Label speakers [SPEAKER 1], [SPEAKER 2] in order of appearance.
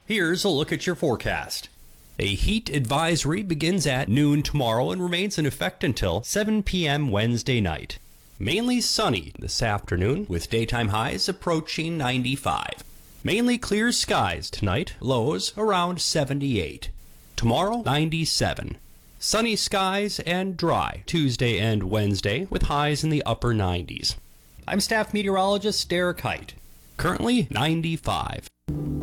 [SPEAKER 1] Here's a look at your forecast. A heat advisory begins at noon tomorrow and remains in effect until 7 p.m. Wednesday night. Mainly sunny this afternoon with daytime highs approaching 95. Mainly clear skies tonight, lows around 78. Tomorrow, 97. Sunny skies and dry Tuesday and Wednesday with highs in the upper 90s. I'm staff meteorologist Derek Height. Currently 95.